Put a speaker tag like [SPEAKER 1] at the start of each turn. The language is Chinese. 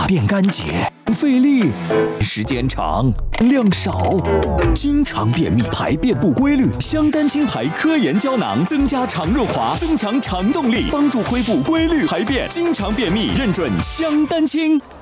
[SPEAKER 1] 便干洁，不费力，时间长，量少，经常便秘，排便不规律。香丹清排科研胶囊增加肠润滑，增强肠动力，帮助恢复规律排便。经常便秘，认准香丹清。